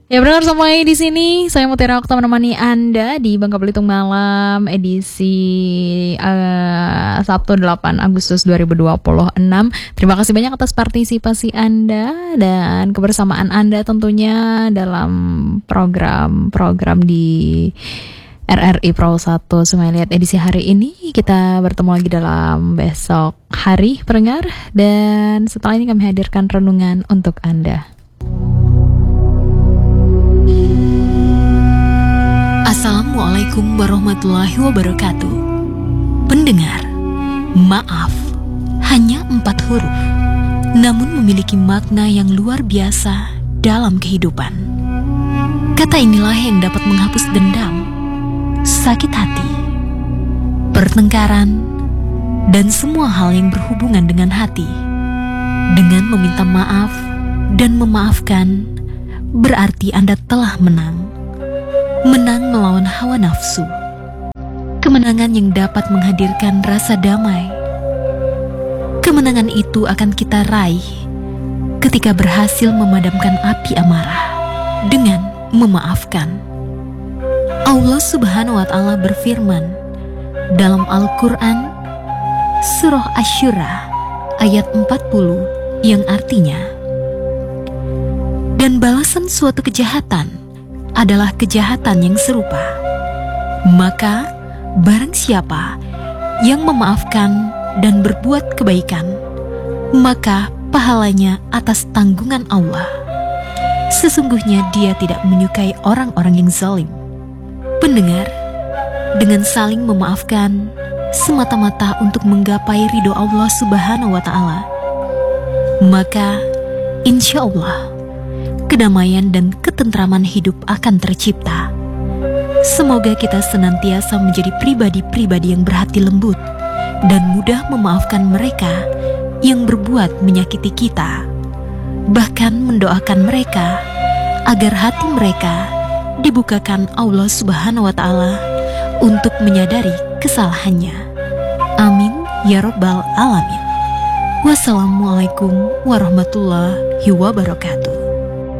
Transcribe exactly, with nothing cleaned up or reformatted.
Ya benar semuanya di sini. Saya Mutiara Okta menemani Anda di Bangka Belitung Malam edisi uh, Sabtu delapan Agustus dua ribu dua puluh enam. Terima kasih banyak atas partisipasi Anda dan kebersamaan Anda tentunya dalam program-program di R R I Pro satu Sungai Liat edisi hari ini. Kita bertemu lagi dalam besok hari pendengar, dan setelah ini kami hadirkan renungan untuk Anda. Assalamualaikum warahmatullahi wabarakatuh. Pendengar, maaf hanya empat huruf, namun memiliki makna yang luar biasa dalam kehidupan. Kata inilah yang dapat menghapus dendam, sakit hati, pertengkaran, dan semua hal yang berhubungan dengan hati. Dengan meminta maaf dan memaafkan, berarti Anda telah menang. Menang melawan hawa nafsu. Kemenangan yang dapat menghadirkan rasa damai. Kemenangan itu akan kita raih ketika berhasil memadamkan api amarah dengan memaafkan. Allah Subhanahu wa Ta'ala berfirman dalam Al-Quran Surah Asy-Syura ayat empat puluh yang artinya, dan balasan suatu kejahatan adalah kejahatan yang serupa. Maka barang siapa yang memaafkan dan berbuat kebaikan, maka pahalanya atas tanggungan Allah. Sesungguhnya Dia tidak menyukai orang-orang yang zalim. Pendengar, dengan saling memaafkan semata-mata untuk menggapai ridho Allah Subhanahu wa Ta'ala, maka insya Allah kedamaian dan ketentraman hidup akan tercipta. Semoga kita senantiasa menjadi pribadi-pribadi yang berhati lembut dan mudah memaafkan mereka yang berbuat menyakiti kita. Bahkan mendoakan mereka agar hati mereka dibukakan Allah Subhanahu wa Ta'ala untuk menyadari kesalahannya. Amin ya Rabbal Alamin. Wassalamualaikum warahmatullahi wabarakatuh.